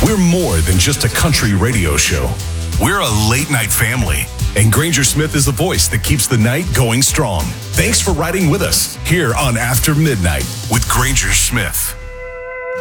We're more than just a country radio show. We're a late night family. And Granger Smith is the voice that keeps the night going strong. Thanks for riding with us here on After Midnight with Granger Smith.